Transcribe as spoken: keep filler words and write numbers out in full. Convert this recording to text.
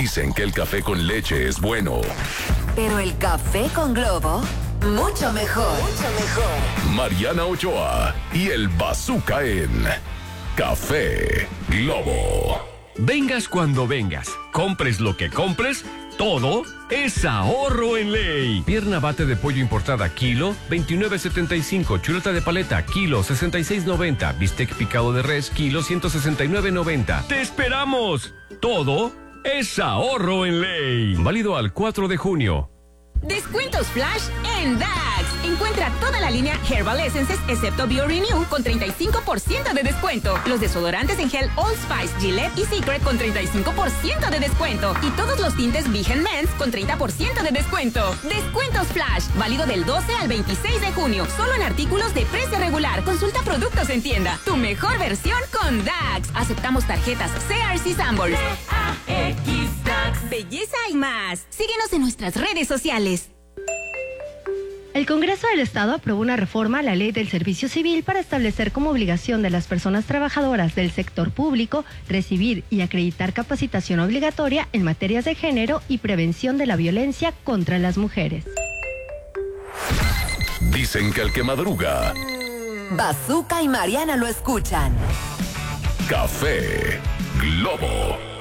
Dicen que el café con leche es bueno. Pero el café con Globo, mucho mejor. Mucho mejor. Mariana Ochoa y el Bazooka en Café Globo. Vengas cuando vengas, compres lo que compres, todo es ahorro en ley. Pierna bate de pollo importada kilo, veintinueve setenta y cinco. Chuleta de paleta kilo, sesenta y seis noventa. Bistec picado de res kilo, ciento sesenta y nueve noventa. ¡Te esperamos! Todo es ahorro en ley. Válido al cuatro de junio. Descuentos flash en Dax. Encuentra toda la línea Herbal Essences excepto BioRenew con treinta y cinco por ciento de descuento. Los desodorantes en gel Old Spice, Gillette y Secret con treinta y cinco por ciento de descuento. Y todos los tintes Vegan Men's con treinta por ciento de descuento. Descuentos flash. Válido del doce al veintiséis de junio. Solo en artículos de precio regular. Consulta productos en tienda. Tu mejor versión con Dax. Aceptamos tarjetas C R C Sanborns. D A X Dax. Belleza y más. Síguenos en nuestras redes sociales. El Congreso del Estado aprobó una reforma a la Ley del Servicio Civil para establecer como obligación de las personas trabajadoras del sector público recibir y acreditar capacitación obligatoria en materias de género y prevención de la violencia contra las mujeres. Dicen que el que madruga, Bazooka y Mariana lo escuchan. Café Globo.